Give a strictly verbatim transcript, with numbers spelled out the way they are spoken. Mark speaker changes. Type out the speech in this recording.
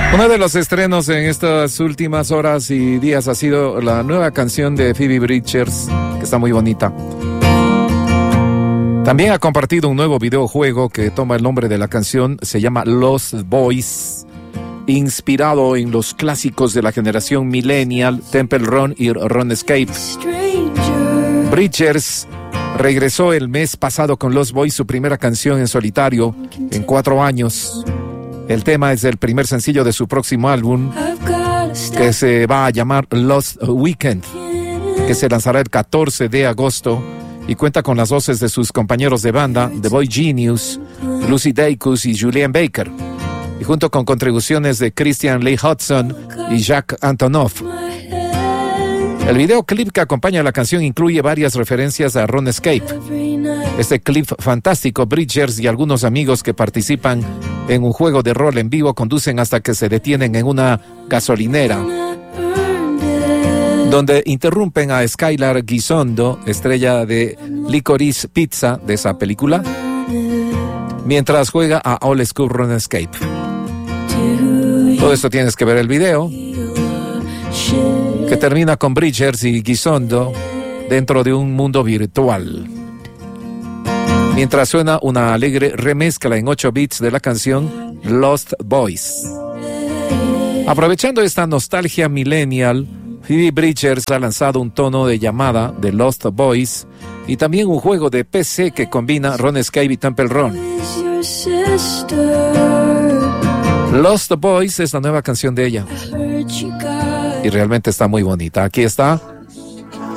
Speaker 1: Uno de los estrenos en estas últimas horas y días ha sido la nueva canción de Phoebe Bridgers, que está muy bonita. También ha compartido un nuevo videojuego que toma el nombre de la canción, se llama Lost Boys, inspirado en los clásicos de la generación millennial, Temple Run y RuneScape. Bridgers regresó el mes pasado con Lost Boys, su primera canción en solitario en cuatro años. El tema es el primer sencillo de su próximo álbum, que se va a llamar Lost Weekend, que se lanzará el catorce de agosto y cuenta con las voces de sus compañeros de banda, The Boy Genius, Lucy Dacus y Julian Baker, y junto con contribuciones de Christian Lee Hudson y Jack Antonoff. El videoclip que acompaña a la canción incluye varias referencias a RuneScape. Este clip fantástico, Bridgers y algunos amigos que participan en un juego de rol en vivo conducen hasta que se detienen en una gasolinera, donde interrumpen a Skylar Gisondo, estrella de Licorice Pizza de esa película, mientras juega a Old School RuneScape. Todo esto tienes que ver el video, que termina con Bridgers y Gisondo dentro de un mundo virtual, mientras suena una alegre remezcla en ocho bits de la canción Lost Boys. Aprovechando esta nostalgia millennial, Phoebe Bridgers ha lanzado un tono de llamada de Lost Boys y también un juego de P C que combina RuneScape y Temple Run. Lost Boys es la nueva canción de ella y realmente está muy bonita. Aquí está